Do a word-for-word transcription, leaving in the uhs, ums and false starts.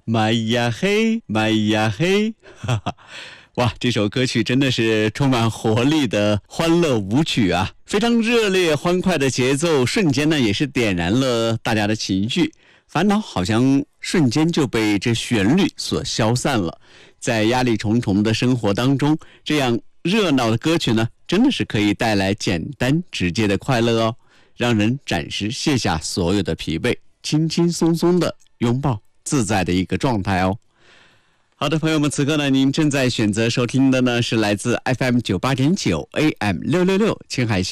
麦呀嘿，麦呀嘿，哈哈。哇，这首歌曲真的是充满活力的欢乐舞曲啊，非常热烈欢快的节奏，瞬间呢也是点燃了大家的情绪，烦恼好像瞬间就被这旋律所消散了。在压力重重的生活当中，这样热闹的歌曲呢，真的是可以带来简单直接的快乐哦，让人暂时卸下所有的疲惫，轻轻松松的拥抱自在的一个状态哦。好的，朋友们，此刻呢，您正在选择收听的呢是来自 F M 九八点九 A M 六六六青海